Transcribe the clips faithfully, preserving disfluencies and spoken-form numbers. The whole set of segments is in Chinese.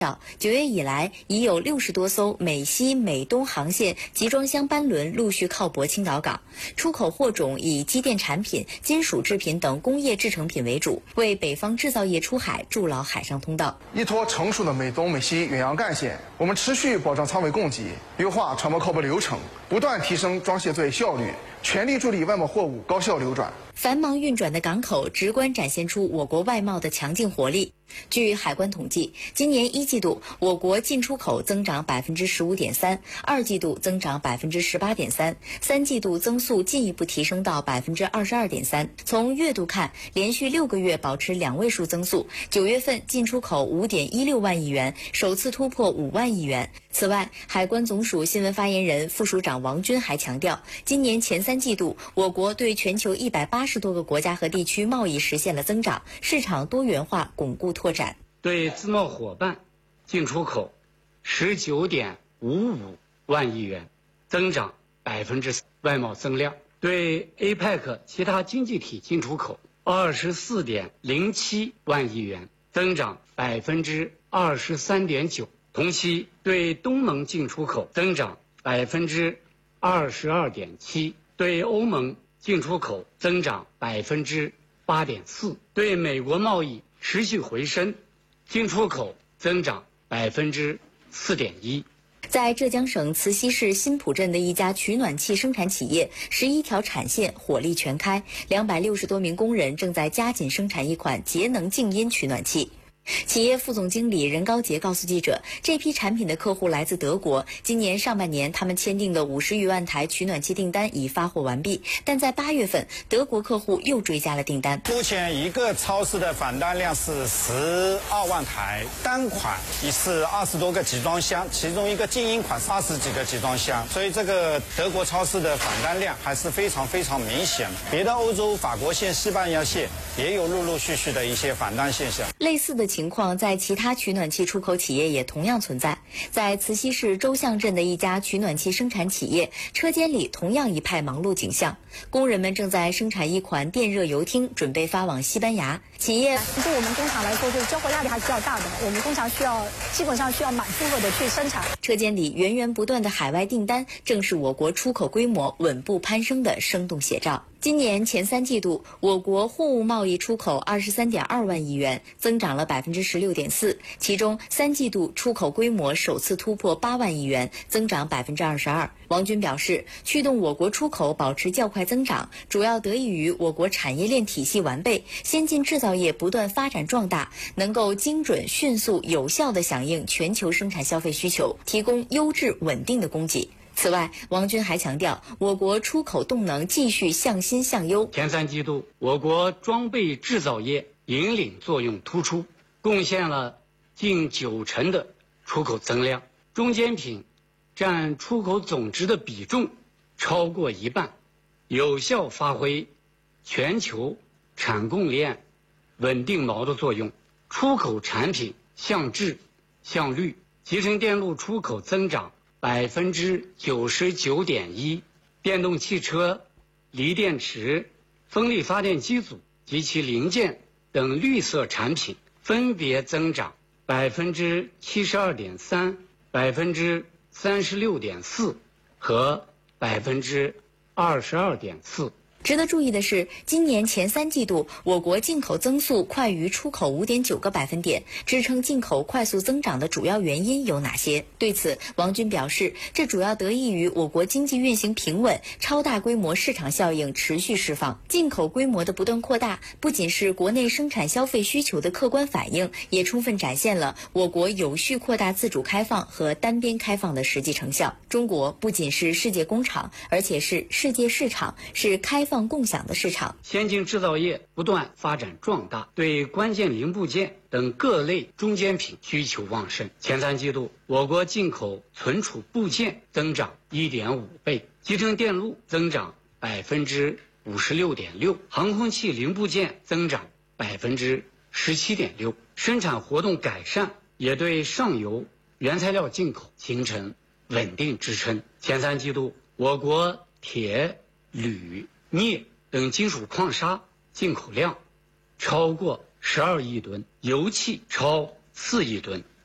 九月以来，已有六十多艘美西、美东航线集装箱班轮陆续靠泊青岛港，出口货种以机电产品、金属制品等工业制成品为主，为北方制造业出海筑牢海上通道。 依托成熟的美东、美西远洋干线，我们持续保障仓位供给，优化船舶靠泊流程，不断提升装卸作业效率，全力助力外贸货物高效流转。 繁忙运转的港口直观展现出我国外贸的强劲活力。据海关统计，今年一季度我国进出口增长百分之十五点三，二季度增长百分之十八点三，三季度增速进一步提升到百分之二十二点三。从月度看，连续六个月保持两位数增速。九月份进出口五点一六万亿元，首次突破五万亿元。此外，海关总署新闻发言人、副署长王军还强调，今年前三季度，我国对全球一百八十多个国家和地区贸易实现了增长，市场多元化巩固拓展。 对自贸伙伴进出口十九点五五万亿元，增长百分之四，外贸增量。对 A P E C 其他经济体进出口二十四点零七万亿元，增长百分之二十三点九。同期对东盟进出口增长百分之二十二点七，对欧盟进出口增长百分之八点四，对美国贸易持续回升，进出口增长百分之四点一。 在浙江省慈溪市新浦镇的一家取暖器生产企业，十一条产线火力全开，两百六十多名工人正在加紧生产一款节能静音取暖器。企业副总经理任高杰告诉记者，这批产品的客户来自德国，今年上半年他们签订的五十余万台取暖器订单已发货完毕，但在八月份，德国客户又追加了订单。 目前一个超市的返单量是十二万台，单款一次二十多个集装箱，其中一个静音款是二十几个集装箱，所以这个德国超市的返单量还是非常非常明显的。别的欧洲法国线、西班牙线也有陆陆续续的一些返单现象。 类似的情况在其他取暖器出口企业也同样存在。在慈溪市周巷镇的一家取暖器生产企业，车间里同样一派忙碌景象，工人们正在生产一款电热油汀，准备发往西班牙。企业对我们工厂来说，就是交货压力还是比较大的，我们工厂需要基本上需要满负荷的去生产。 车间里源源不断的海外订单，正是我国出口规模稳步攀升的生动写照。今年前三季度，我国货物贸易出口二十三点二万亿元，增长了百分之十六点四。其中，三季度出口规模首次突破八万亿元，增长百分之二十二。王军表示，驱动我国出口保持较快增长，主要得益于我国产业链体系完备，先进制造业不断发展壮大，能够精准、迅速、有效地响应全球生产消费需求，提供优质稳定的供给。此外，王军还强调，我国出口动能继续向新向优。 前三季度，我国装备制造业引领作用突出，贡献了近九成的出口增量，中间品占出口总值的比重超过一半，有效发挥全球产供链稳定锚的作用。出口产品向质向率，集成电路出口增长百分之九十九点一，电动汽车、锂电池、风力发电机组及其零件等绿色产品分别增长百分之七十二点三、百分之三十六点四和百分之二十二点四。 值得注意的是，今年前三季度，我国进口增速快于出口 五点九个百分点，支撑进口快速增长的主要原因有哪些？对此，王军表示，这主要得益于我国经济运行平稳，超大规模市场效应持续释放。进口规模的不断扩大，不仅是国内生产消费需求的客观反映，也充分展现了我国有序扩大自主开放和单边开放的实际成效。中国不仅是世界工厂，而且是世界市场，是开放共享的市场。 先进制造业不断发展壮大，对关键零部件等各类中间品需求旺盛。前三季度，我国进口存储部件增长 一点五倍，集成电路增长百分之五十六点六，航空器零部件增长百分之十七点六。生产活动改善也对上游原材料进口形成稳定支撑。前三季度，我国铁、铝、镍等金属矿砂进口量超过十二亿吨，油气超四亿吨，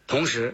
同时